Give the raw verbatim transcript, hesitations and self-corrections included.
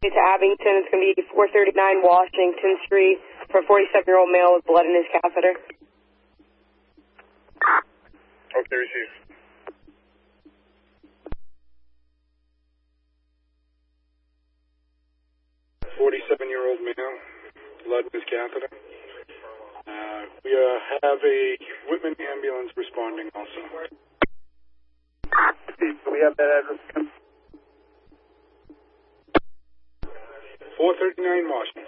to Abington. It's going to be four thirty-nine Washington Street for a forty-seven-year-old male with blood in his catheter. Okay, received. forty-seven-year-old male, blood in his catheter. Uh, we uh, have a Whitman ambulance responding also. Do we have that address? four thirty-nine Washington.